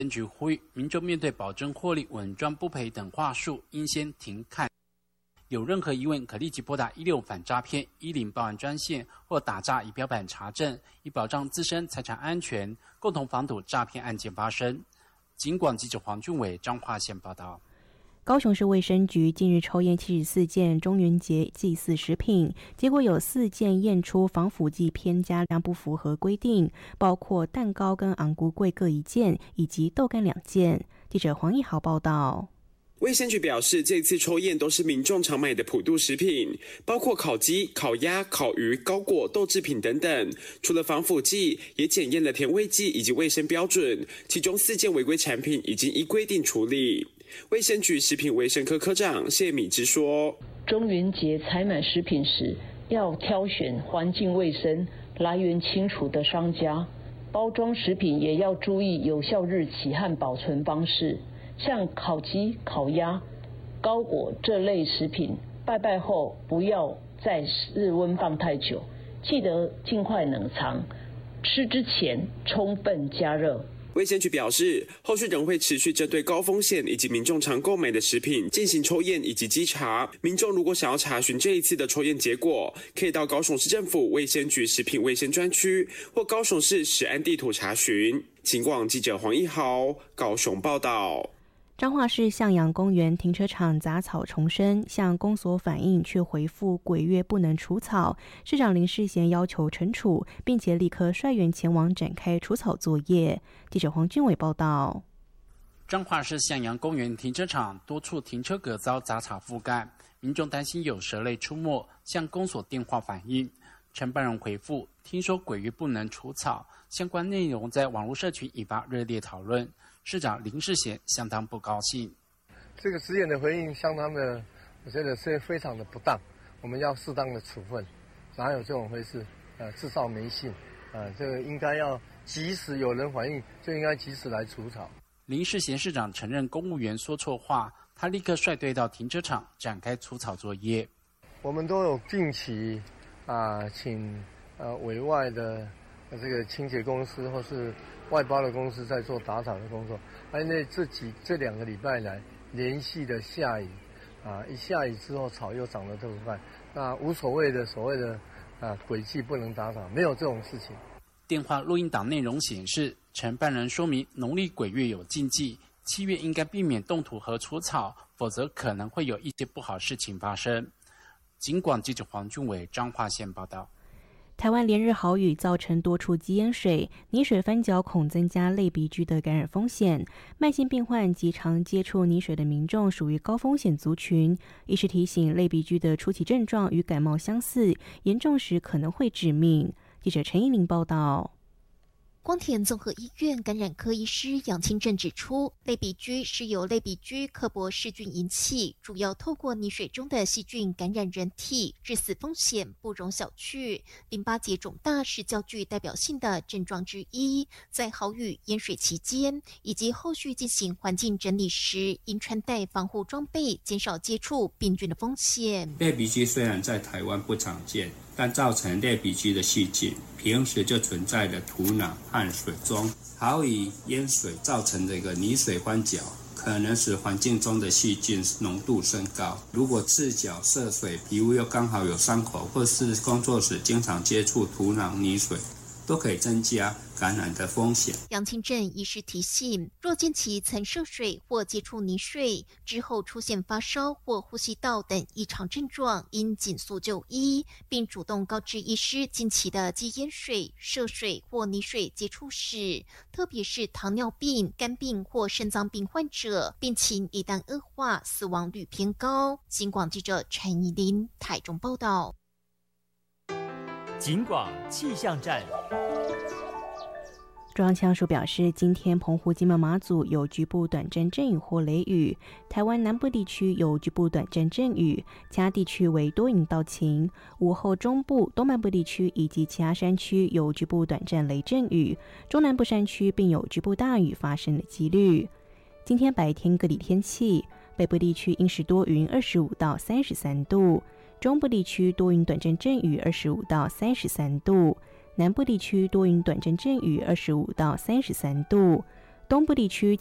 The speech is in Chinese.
局呼吁民众面对保证获利、稳赚不赔等话术，应先停看。有任何疑问，可立即拨打16反诈骗10报案专线或打诈仪表板查证，以保障自身财产安全，共同防堵诈骗案件发生。警广记者黄俊伟彰化县报道。 高雄市卫生局近日抽验74件中元节祭祀食品，结果有4件验出防腐剂添加量不符合规定，包括蛋糕跟昂菇桂各1件，以及豆干2件。记者黄义豪报道。 卫生局表示，这次抽验都是民众常买的普渡食品，包括烤鸡、烤鸭、烤鱼、糕果、豆制品等等。除了防腐剂，也检验了甜味剂以及卫生标准，其中4件违规产品已经依规定处理。卫生局食品卫生科科长谢敏之说： 中元节采买食品时，要挑选环境卫生、来源清楚的商家，包装食品也要注意有效日期和保存方式。像烤鸡、烤鸭、糕果这类食品，拜拜后不要在室温放太久，记得尽快冷藏，吃之前充分加热。 卫生局表示，后续仍会持续针对高风险以及民众常购买的食品进行抽验以及稽查。民众如果想要查询这一次的抽验结果，可以到高雄市政府卫生局食品卫生专区或高雄市食安地图查询。警广记者黄一豪高雄报道。 彰化市向阳公园停车场杂草丛生，向公所反映却回复鬼月不能除草，市长林世贤要求惩处，并且立刻率员前往展开除草作业。记者黄俊伟报道。 彰化市向阳公园停车场多处停车格遭杂草覆盖，民众担心有蛇类出没，向公所电话反映。承办人回复，听说鬼月不能除草，相关内容在网络社群引发热烈讨论。市长林世贤相当不高兴， 这个职员的回应相当的，我觉得是非常的不当，我们要适当的处分，哪有这种回事？制造迷信，这个应该要及时有人反映，就应该及时来除草。 林世贤市长承认公务员说错话，他立刻率队到停车场展开除草作业。 我们都有定期请委外的这个清洁公司或是外包的公司在做打草的工作，因为这2个礼拜来连续的下雨，一下雨之后草又长得特别快，那无所谓的所谓的鬼气不能打草，没有这种事情。 电话录音档内容显示，承办人说明农历鬼月有禁忌，7月应该避免动土和除草，否则可能会有一些不好事情发生。警广记者黄俊伟彰化县报道。 台湾连日豪雨造成多处积淹水，泥水翻搅恐增加类鼻疽的感染风险。慢性病患及常接触泥水的民众属于高风险族群。医师提醒，类鼻疽的初期症状与感冒相似，严重时可能会致命。记者陈依玲报道。 光田综合医院感染科医师杨清正指出，类鼻疽是由类鼻疽克伯氏菌引起，主要透过泥水中的细菌感染人体，致死风险不容小觑。淋巴结肿大是较具代表性的症状之一，在豪雨淹水期间以及后续进行环境整理时，应穿戴防护装备，减少接触病菌的风险。 类鼻疽虽然在台湾不常见，但造成类鼻疽的细菌平时就存在的土壤和水中，豪雨淹水造成的一个泥水翻搅，可能使环境中的细菌浓度升高。如果赤脚涉水，皮肤又刚好有伤口，或是工作时经常接触土壤泥水，都可以增加感染的风险。 杨清正医师提醒，若近期曾涉水或接触泥水之后出现发烧或呼吸道等异常症状，应紧速就医，并主动告知医师近期的积淹水、涉水或泥水接触史，特别是糖尿病、肝病或肾脏病患者，病情一旦恶化，死亡率偏高。警广记者陈怡琳台中报道。 警广气象站。 中央气象署表示，今天澎湖、金门、马祖有局部短暂阵雨或雷雨，台湾南部地区有局部短暂阵雨，其他地区为多云到晴。午后中部、东半部地区以及其他山区有局部短暂雷阵雨，中南部山区并有局部大雨发生的几率。今天白天各地天气，北部地区阴时多云，25到33度；中部地区多云短暂阵雨，25到33度。南部地区多云短暂阵雨，25到33度， 东部地区